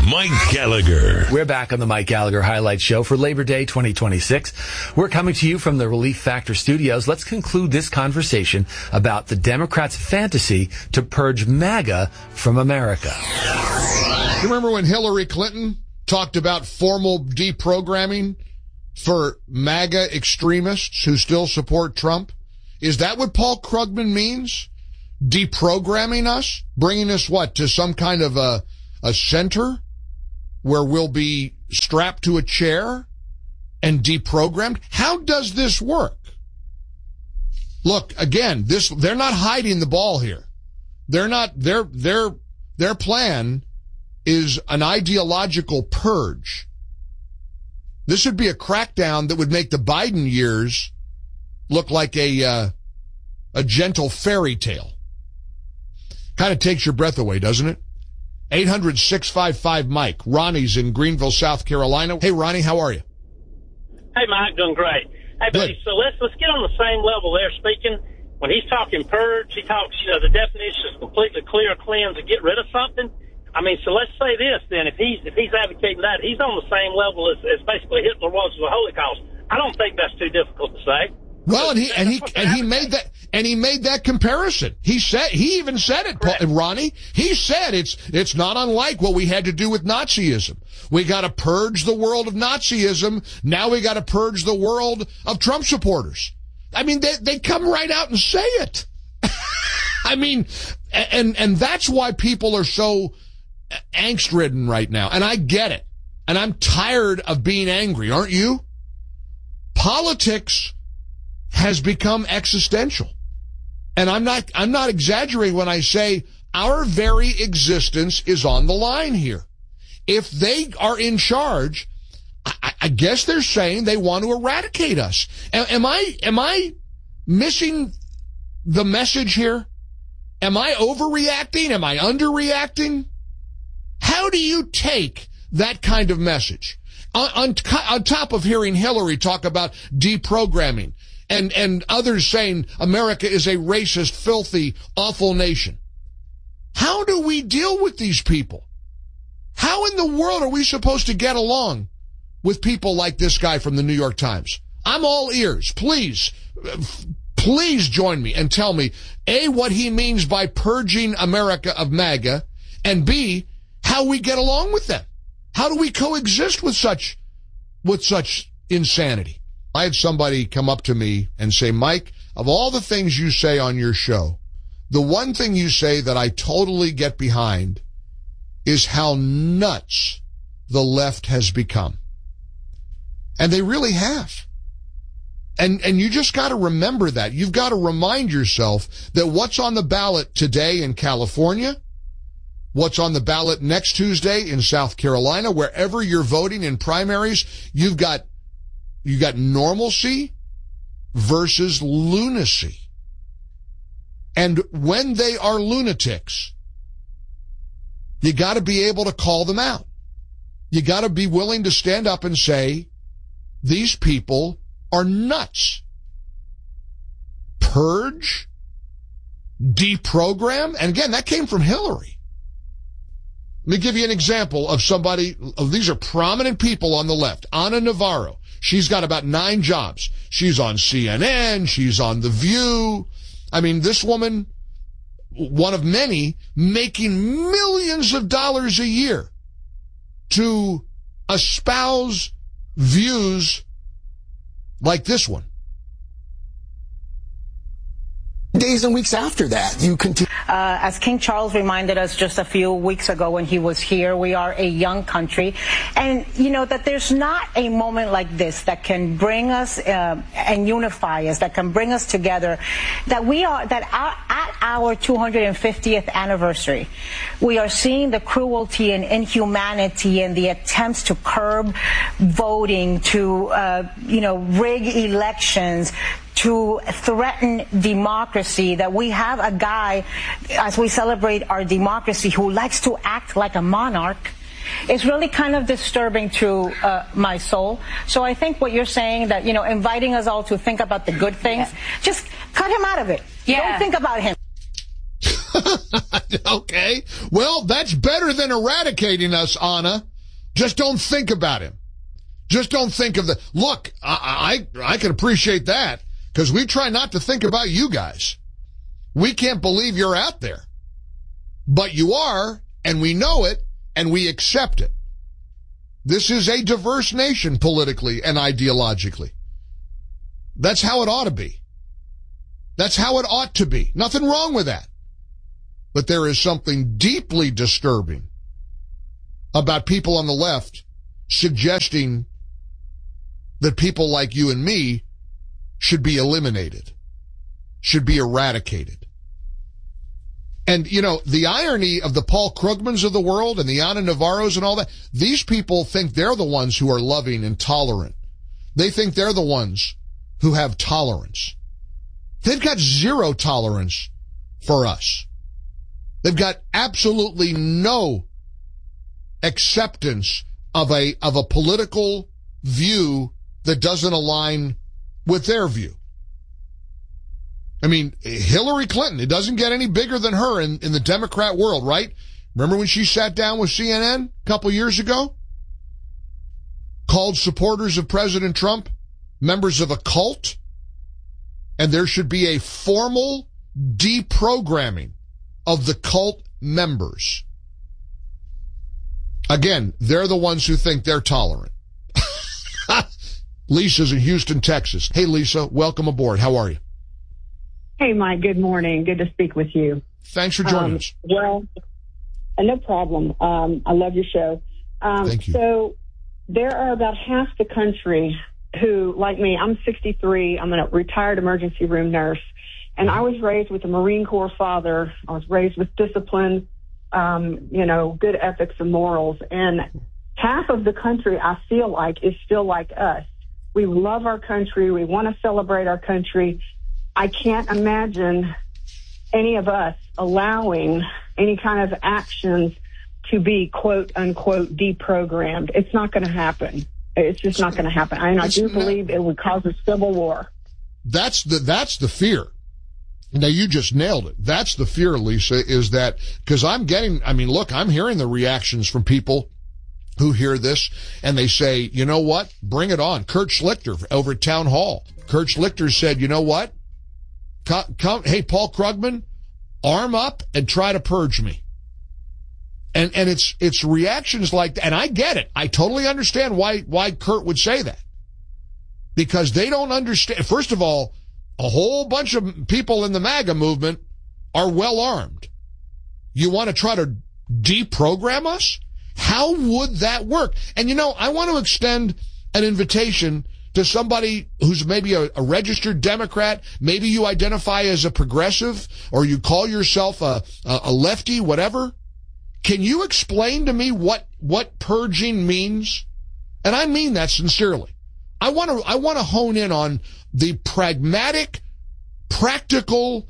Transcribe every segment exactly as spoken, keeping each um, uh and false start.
Mike Gallagher. We're back on the Mike Gallagher Highlight Show for Labor Day twenty twenty-six. We're coming to you from the Relief Factor Studios. Let's conclude this conversation about the Democrats' fantasy to purge MAGA from America. You remember when Hillary Clinton talked about formal deprogramming for MAGA extremists who still support Trump? Is that what Paul Krugman means? Deprogramming us? Bringing us what? To some kind of a, a center where we'll be strapped to a chair and deprogrammed? How does this work? Look, again, this, they're not hiding the ball here. They're not, their, their, their plan is an ideological purge. This would be a crackdown that would make the Biden years look like a, uh, a gentle fairy tale. Kind of takes your breath away, doesn't it? eight hundred, six five five, Mike. Ronnie's in Greenville, South Carolina. Hey, Ronnie, how are you? Hey, Mike, doing great. Hey, buddy, so let's let's get on the same level there speaking. When he's talking purge, he talks, you know, the definition is completely clear, cleanse, and get rid of something. I mean, so let's say this then. If he's if he's advocating that, he's on the same level as, as basically Hitler was with the Holocaust. I don't think that's too difficult to say. Well, and he and he and he made that and he made that comparison. He said he even said it, Paul, Ronnie. He said it's it's not unlike what we had to do with Nazism. We got to purge the world of Nazism. Now we got to purge the world of Trump supporters. I mean, they they come right out and say it. I mean, and and that's why people are so angst-ridden right now. And I get it. And I'm tired of being angry, aren't you? Politics has become existential. And I'm not, I'm not exaggerating when I say our very existence is on the line here. If they are in charge, I, I guess they're saying they want to eradicate us. Am, am I, am I missing the message here? Am I overreacting? Am I underreacting? How do you take that kind of message? On, on, on top of hearing Hillary talk about deprogramming, And, and others saying America is a racist, filthy, awful nation. How do we deal with these people? How in the world are we supposed to get along with people like this guy from the New York Times? I'm all ears. Please, please join me and tell me, A, what he means by purging America of MAGA, and B, how we get along with them. How do we coexist with such, with such insanity? I had somebody come up to me and say, Mike, of all the things you say on your show, the one thing you say that I totally get behind is how nuts the left has become. And they really have. And, and you just got to remember that. You've got to remind yourself that what's on the ballot today in California, what's on the ballot next Tuesday in South Carolina, wherever you're voting in primaries, you've got You got normalcy versus lunacy. And when they are lunatics, you got to be able to call them out. You got to be willing to stand up and say, these people are nuts. Purge, deprogram, and again, that came from Hillary. Let me give you an example of somebody, of these are prominent people on the left. Ana Navarro. She's got about nine jobs. She's on C N N. She's on The View. I mean, this woman, one of many, making millions of dollars a year to espouse views like this one. Days and weeks after that, you continue. Uh, as King Charles reminded us just a few weeks ago when he was here, we are a young country. And, you know, that there's not a moment like this that can bring us uh, and unify us, that can bring us together, that we are, that our, at our two hundred fiftieth anniversary, we are seeing the cruelty and inhumanity and the attempts to curb voting, to, uh, you know, rig elections, to threaten democracy, that we have a guy, as we celebrate our democracy, who likes to act like a monarch. It's really kind of disturbing to uh, my soul. So I think what you're saying, that, you know, inviting us all to think about the good things, yeah. just cut him out of it. Yeah. Don't think about him. Okay. Well, that's better than eradicating us, Anna. Just don't think about him. Just don't think of the... Look, I, I, I can appreciate that because we try not to think about you guys. We can't believe you're out there. But you are, and we know it, and we accept it. This is a diverse nation politically and ideologically. That's how it ought to be. That's how it ought to be. Nothing wrong with that. But there is something deeply disturbing about people on the left suggesting that people like you and me should be eliminated, should be eradicated. And, you know, the irony of the Paul Krugmans of the world and the Ana Navarros and all that, these people think they're the ones who are loving and tolerant. They think they're the ones who have tolerance. They've got zero tolerance for us. They've got absolutely no acceptance of a of a political view that doesn't align with their view. I mean, Hillary Clinton, it doesn't get any bigger than her in, in the Democrat world, right? Remember when she sat down with C N N a couple years ago? Called supporters of President Trump members of a cult? And there should be a formal deprogramming of the cult members. Again, they're the ones who think they're tolerant. Lisa's in Houston, Texas. Hey, Lisa, welcome aboard. How are you? Hey, Mike. Good morning. Good to speak with you. Thanks for joining um, us. Well, uh, no problem. Um, I love your show. Um, Thank you. So there are about half the country who, like me, I'm sixty-three. I'm a retired emergency room nurse. And I was raised with a Marine Corps father. I was raised with discipline, um, you know, good ethics and morals. And half of the country, I feel like, is still like us. We love our country. We want to celebrate our country. I can't imagine any of us allowing any kind of actions to be, quote, unquote, deprogrammed. It's not going to happen. It's just not going to happen. And I do believe it would cause a civil war. That's the, that's the fear. Now, you just nailed it. That's the fear, Lisa, is that, because I'm getting, I mean, look, I'm hearing the reactions from people who hear this, and they say, you know what, bring it on. Kurt Schlichter over at Town Hall. Kurt Schlichter said, you know what, come, come, hey, Paul Krugman, arm up and try to purge me. And and it's it's reactions like that, and I get it. I totally understand why why Kurt would say that. Because they don't understand. First of all, a whole bunch of people in the MAGA movement are well armed. You want to try to deprogram us? How would that work? And you know, I want to extend an invitation to somebody who's maybe a, a registered Democrat, maybe you identify as a progressive, or you call yourself a, a, a lefty, whatever. Can you explain to me what, what purging means? And I mean that sincerely. I want to, I want to hone in on the pragmatic, practical,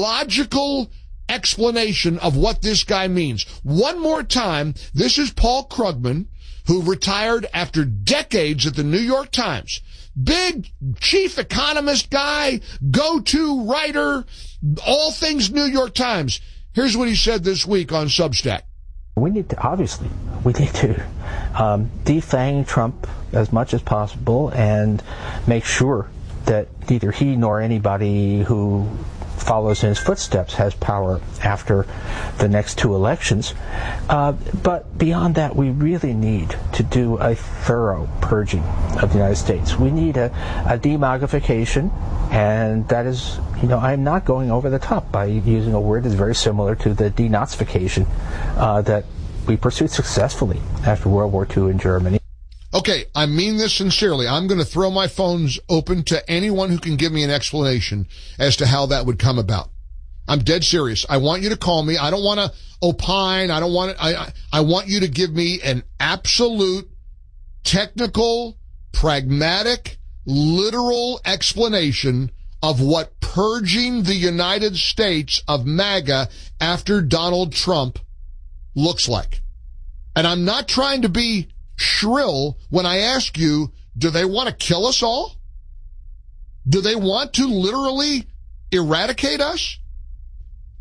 logical explanation of what this guy means. One more time, this is Paul Krugman, who retired after decades at the New York Times. Big chief economist guy, go-to writer, all things New York Times. Here's what he said this week on Substack. We need to, obviously, we need to um, defang Trump as much as possible and make sure that neither he nor anybody who follows in his footsteps has power after the next two elections. Uh, but beyond that, we really need to do a thorough purging of the United States. We need a, a deMAGAification, and that is, you know, I'm not going over the top by using a word that's very similar to the denazification uh, that we pursued successfully after World War Two in Germany. Okay, I mean this sincerely. I'm going to throw my phones open to anyone who can give me an explanation as to how that would come about. I'm dead serious. I want you to call me. I don't want to opine. I don't want to, I, I want you to give me an absolute, technical, pragmatic, literal explanation of what purging the United States of MAGA after Donald Trump looks like. And I'm not trying to be shrill when I ask you, do they want to kill us all? Do they want to literally eradicate us?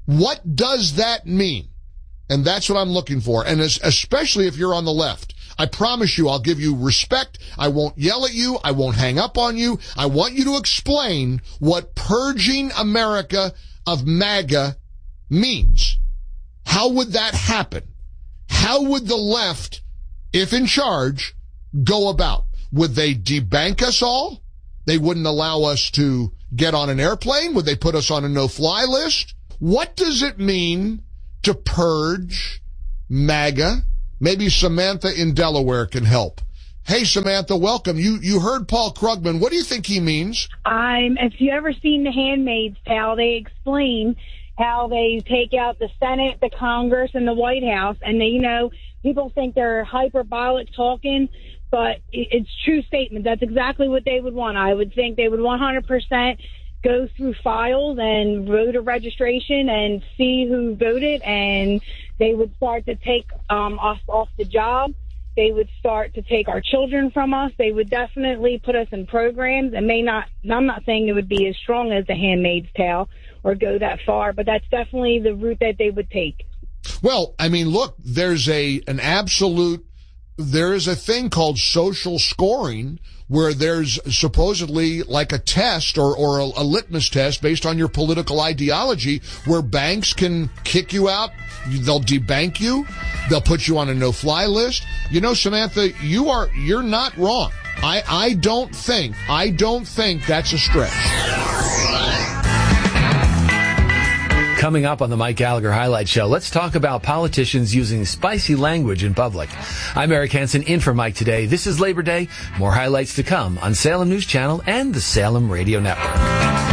What does that mean? And that's what I'm looking for. And as, especially if you're on the left, I promise you I'll give you respect. I won't yell at you. I won't hang up on you. I want you to explain what purging America of MAGA means. How would that happen? How would the left, if in charge, go about? Would they debank us all? They wouldn't allow us to get on an airplane? Would they put us on a no-fly list? What does it mean to purge MAGA? Maybe Samantha in Delaware can help. Hey, Samantha, welcome. You you heard Paul Krugman. What do you think he means? I'm. If you ever seen The Handmaid's Tale, they explain how they take out the Senate, the Congress, and the White House, and they, you know, people think they're hyperbolic talking, but it's true statement. That's exactly what they would want. I would think they would one hundred percent go through files and voter registration and see who voted, and they would start to take um, us off the job. They would start to take our children from us. They would definitely put us in programs, and may not, I'm not saying it would be as strong as The Handmaid's Tale or go that far, but that's definitely the route that they would take. Well, I mean, look, there's a an absolute, there is a thing called social scoring where there's supposedly like a test or, or a, a litmus test based on your political ideology where banks can kick you out. They'll debank you. They'll put you on a no-fly list. You know, Samantha, you are, you're not wrong. I, I don't think, I don't think that's a stretch. Coming up on the Mike Gallagher Highlight Show, let's talk about politicians using spicy language in public. I'm Eric Hansen, in for Mike today. This is Labor Day. More highlights to come on Salem News Channel and the Salem Radio Network.